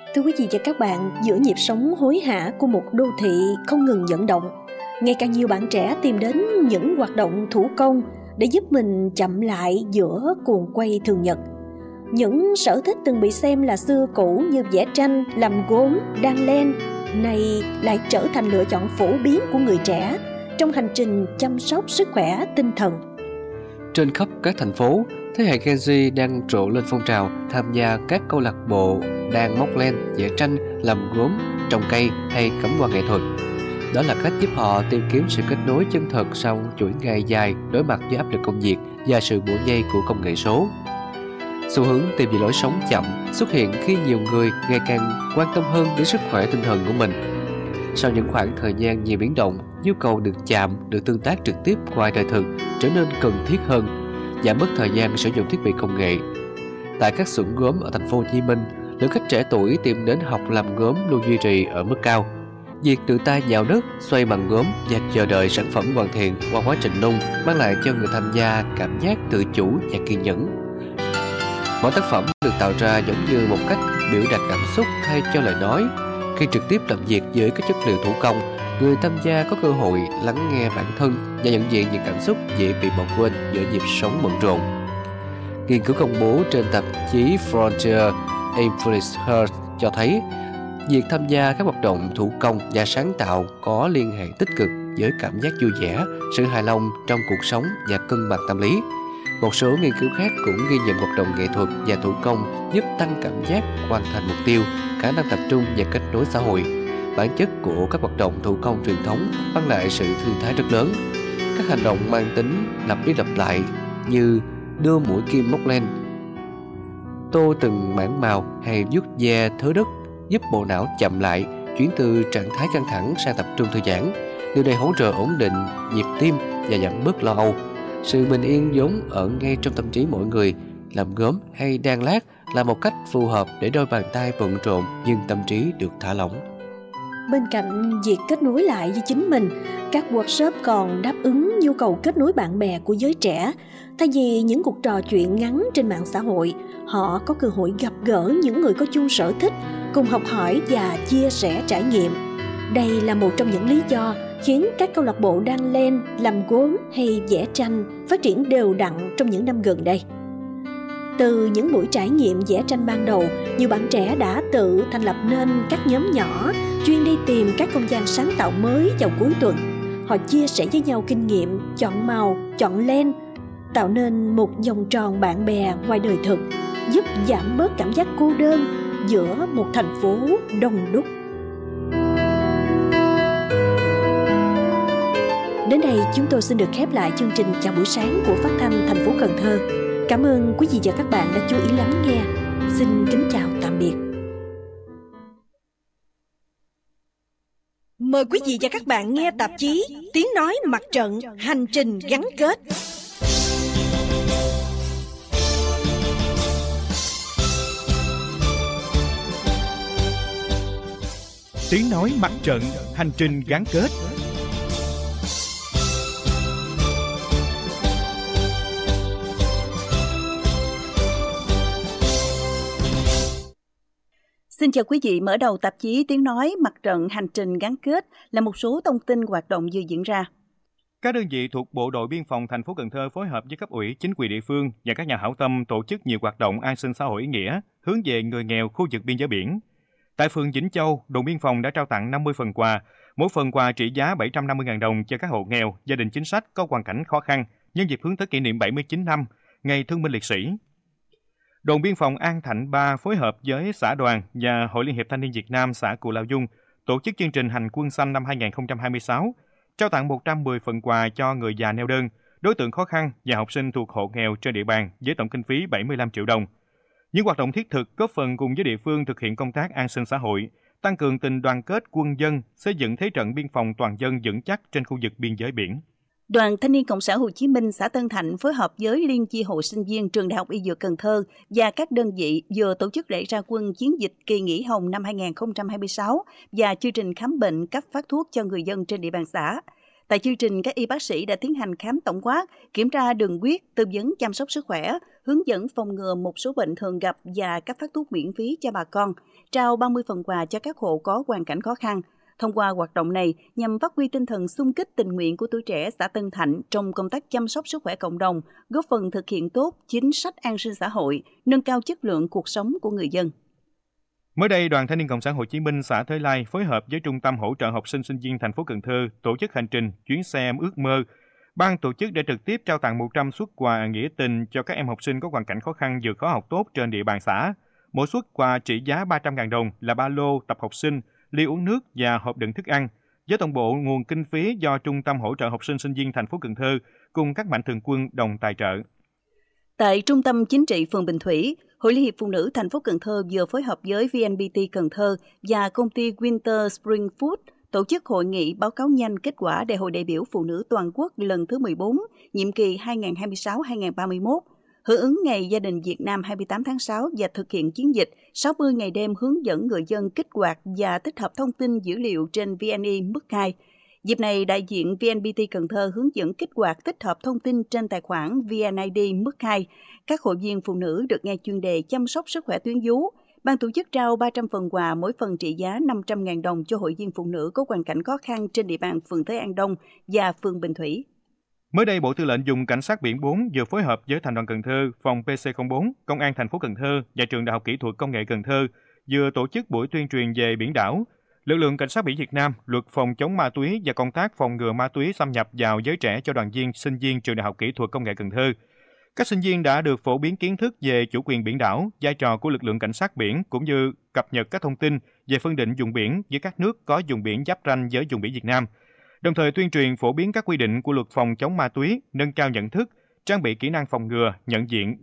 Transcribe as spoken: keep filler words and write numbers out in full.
Thưa quý vị và các bạn, giữa nhịp sống hối hả của một đô thị không ngừng vận động, ngày càng nhiều bạn trẻ tìm đến những hoạt động thủ công để giúp mình chậm lại giữa cuồng quay thường nhật. Những sở thích từng bị xem là xưa cũ như vẽ tranh, làm gốm, đan len, nay lại trở thành lựa chọn phổ biến của người trẻ trong hành trình chăm sóc sức khỏe tinh thần. Trên khắp các thành phố, thế hệ Gen Z đang trổ lên phong trào tham gia các câu lạc bộ đan móc len, vẽ tranh, làm gốm, trồng cây hay cắm hoa nghệ thuật. Đó là cách giúp họ tìm kiếm sự kết nối chân thật sau chuỗi ngày dài đối mặt với áp lực công việc và sự bủa nhây của công nghệ số. Xu hướng tìm về lối sống chậm xuất hiện khi nhiều người ngày càng quan tâm hơn đến sức khỏe tinh thần của mình. Sau những khoảng thời gian nhiều biến động, nhu cầu được chạm, được tương tác trực tiếp ngoài đời thực trở nên cần thiết hơn, giảm bớt thời gian sử dụng thiết bị công nghệ. Tại các xưởng gốm ở thành phố Hồ Chí Minh, lượng khách trẻ tuổi tìm đến học làm gốm luôn duy trì ở mức cao. Việc tự tay nhào đất, xoay bằng gốm và chờ đợi sản phẩm hoàn thiện qua quá trình nung mang lại cho người tham gia cảm giác tự chủ và kiên nhẫn. Mỗi tác phẩm được tạo ra giống như một cách biểu đạt cảm xúc thay cho lời nói. Khi trực tiếp làm việc với các chất liệu thủ công, người tham gia có cơ hội lắng nghe bản thân và nhận diện những cảm xúc dễ bị bỏ quên giữa nhịp sống bận rộn. Nghiên cứu công bố trên tạp chí Frontier Influence Health cho thấy việc tham gia các hoạt động thủ công và sáng tạo có liên hệ tích cực với cảm giác vui vẻ, sự hài lòng trong cuộc sống và cân bằng tâm lý. Một số nghiên cứu khác cũng ghi nhận hoạt động nghệ thuật và thủ công giúp tăng cảm giác hoàn thành mục tiêu, khả năng tập trung và kết nối xã hội. Bản chất của các hoạt động thủ công truyền thống mang lại sự thư thái rất lớn. Các hành động mang tính lặp đi lặp lại như đưa mũi kim móc len, tô từng mảng màu hay vuốt ve thớ đất giúp bộ não chậm lại, chuyển từ trạng thái căng thẳng sang tập trung thư giãn. Điều này hỗ trợ ổn định nhịp tim và giảm bớt lo âu. Sự bình yên vốn ở ngay trong tâm trí mỗi người. Làm gốm hay đan lát là một cách phù hợp để đôi bàn tay bận rộn nhưng tâm trí được thả lỏng. Bên cạnh việc kết nối lại với chính mình, các workshop còn đáp ứng nhu cầu kết nối bạn bè của giới trẻ. Thay vì những cuộc trò chuyện ngắn trên mạng xã hội, họ có cơ hội gặp gỡ những người có chung sở thích, cùng học hỏi và chia sẻ trải nghiệm. Đây là một trong những lý do khiến các câu lạc bộ đan len, làm gốm hay vẽ tranh phát triển đều đặn trong những năm gần đây. Từ những buổi trải nghiệm vẽ tranh ban đầu, nhiều bạn trẻ đã tự thành lập nên các nhóm nhỏ chuyên đi tìm các không gian sáng tạo mới vào cuối tuần. Họ chia sẻ với nhau kinh nghiệm chọn màu, chọn len, tạo nên một vòng tròn bạn bè ngoài đời thực, giúp giảm bớt cảm giác cô đơn giữa một thành phố đông đúc. Đến đây chúng tôi xin được khép lại chương trình Chào buổi sáng của Phát thanh thành phố Cần Thơ. Cảm ơn quý vị và các bạn đã chú ý lắng nghe. Xin kính chào tạm biệt. Mời quý vị và các bạn nghe tạp chí Tiếng nói mặt trận hành trình gắn kết. Tiếng nói mặt trận hành trình gắn kết. Xin chào quý vị, mở đầu tạp chí Tiếng nói mặt trận hành trình gắn kết là một số thông tin hoạt động vừa diễn ra. Các đơn vị thuộc Bộ đội Biên phòng thành phố Cần Thơ phối hợp với cấp ủy, chính quyền địa phương và các nhà hảo tâm tổ chức nhiều hoạt động an sinh xã hội ý nghĩa hướng về người nghèo khu vực biên giới biển. Tại phường Vĩnh Châu, đồn biên phòng đã trao tặng năm mươi phần quà, mỗi phần quà trị giá bảy trăm năm mươi nghìn đồng cho các hộ nghèo, gia đình chính sách có hoàn cảnh khó khăn nhân dịp hướng tới kỷ niệm bảy mươi chín năm Ngày Thương binh Liệt sĩ. Đồn biên phòng An Thạnh ba phối hợp với xã đoàn và Hội Liên hiệp Thanh niên Việt Nam xã Cù Lao Dung tổ chức chương trình Hành quân xanh năm hai không hai sáu, trao tặng một trăm mười phần quà cho người già neo đơn, đối tượng khó khăn và học sinh thuộc hộ nghèo trên địa bàn với tổng kinh phí bảy mươi lăm triệu đồng. Những hoạt động thiết thực góp phần cùng với địa phương thực hiện công tác an sinh xã hội, tăng cường tình đoàn kết quân dân, xây dựng thế trận biên phòng toàn dân vững chắc trên khu vực biên giới biển. Đoàn Thanh niên Cộng sản Hồ Chí Minh xã Tân Thạnh phối hợp với Liên chi hội sinh viên Trường Đại học Y Dược Cần Thơ và các đơn vị vừa tổ chức lễ ra quân chiến dịch kỳ nghỉ hồng năm hai không hai sáu và chương trình khám bệnh cấp phát thuốc cho người dân trên địa bàn xã. Tại chương trình, các y bác sĩ đã tiến hành khám tổng quát, kiểm tra đường huyết, tư vấn chăm sóc sức khỏe, hướng dẫn phòng ngừa một số bệnh thường gặp và cấp phát thuốc miễn phí cho bà con, trao ba mươi phần quà cho các hộ có hoàn cảnh khó khăn. Thông qua hoạt động này, nhằm phát huy tinh thần xung kích tình nguyện của tuổi trẻ xã Tân Thạnh trong công tác chăm sóc sức khỏe cộng đồng, góp phần thực hiện tốt chính sách an sinh xã hội, nâng cao chất lượng cuộc sống của người dân. Mới đây, Đoàn Thanh niên Cộng sản Hồ Chí Minh xã Thới Lai phối hợp với Trung tâm hỗ trợ học sinh sinh viên thành phố Cần Thơ tổ chức hành trình chuyến xe em ước mơ. Ban tổ chức đã trực tiếp trao tặng một trăm suất quà nghĩa tình cho các em học sinh có hoàn cảnh khó khăn vượt khó học tốt trên địa bàn xã. Mỗi suất quà trị giá ba trăm nghìn đồng là ba lô, tập học sinh, ly uống nước và hộp đựng thức ăn. Với toàn bộ nguồn kinh phí do Trung tâm hỗ trợ học sinh sinh viên thành phố Cần Thơ cùng các mạnh thường quân đồng tài trợ. Tại Trung tâm Chính trị phường Bình Thủy, Hội Liên hiệp Phụ nữ thành phố Cần Thơ vừa phối hợp với vê en pê tê Cần Thơ và công ty Winter Spring Food tổ chức hội nghị báo cáo nhanh kết quả Đại hội đại biểu Phụ nữ toàn quốc lần thứ mười bốn, nhiệm kỳ hai nghìn không trăm hai mươi sáu đến hai nghìn không trăm ba mươi mốt, hưởng ứng Ngày Gia đình Việt Nam hai mươi tám tháng sáu và thực hiện chiến dịch sáu mươi ngày đêm hướng dẫn người dân kích hoạt và tích hợp thông tin dữ liệu trên vê en i mức hai. Dịp này, đại diện vê en pê tê Cần Thơ hướng dẫn kích hoạt tích hợp thông tin trên tài khoản vê en i đê mức hai. Các hội viên phụ nữ được nghe chuyên đề chăm sóc sức khỏe tuyến vú. Ban tổ chức trao ba trăm phần quà, mỗi phần trị giá năm trăm nghìn đồng cho hội viên phụ nữ có hoàn cảnh khó khăn trên địa bàn phường Thới An Đông và phường Bình Thủy. Mới đây, Bộ Tư lệnh Vùng Cảnh sát Biển bốn vừa phối hợp với Thành đoàn Cần Thơ, phòng pê xê không bốn, Công an thành phố Cần Thơ và Trường Đại học Kỹ thuật Công nghệ Cần Thơ vừa tổ chức buổi tuyên truyền về biển đảo. Lực lượng Cảnh sát biển Việt Nam, luật phòng chống ma túy và công tác phòng ngừa ma túy xâm nhập vào giới trẻ cho đoàn viên, sinh viên Trường Đại học Kỹ thuật Công nghệ Cần Thơ. Các sinh viên đã được phổ biến kiến thức về chủ quyền biển đảo, vai trò của lực lượng cảnh sát biển cũng như cập nhật các thông tin về phân định vùng biển với các nước có vùng biển giáp ranh với vùng biển Việt Nam. Đồng thời tuyên truyền phổ biến các quy định của luật phòng chống ma túy, nâng cao nhận thức, trang bị kỹ năng phòng ngừa, nhận diện